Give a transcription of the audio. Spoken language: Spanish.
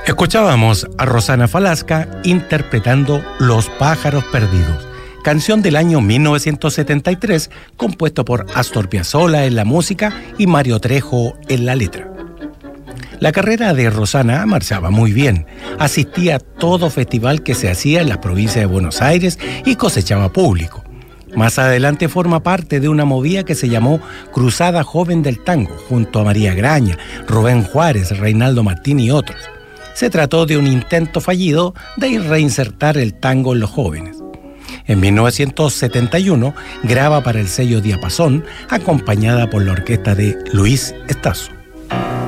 Escuchábamos a Rosana Falasca interpretando Los pájaros perdidos, canción del año 1973, compuesto por Astor Piazzolla en la música y Mario Trejo en la letra. La carrera de Rosana marchaba muy bien, asistía a todo festival que se hacía en la provincia de Buenos Aires y cosechaba público. Más adelante forma parte de una movida que se llamó Cruzada Joven del Tango, junto a María Graña, Rubén Juárez, Reinaldo Martín y otros. Se trató de un intento fallido de reinsertar el tango en los jóvenes. En 1971 graba para el sello Diapasón, acompañada por la orquesta de Luis Estazo.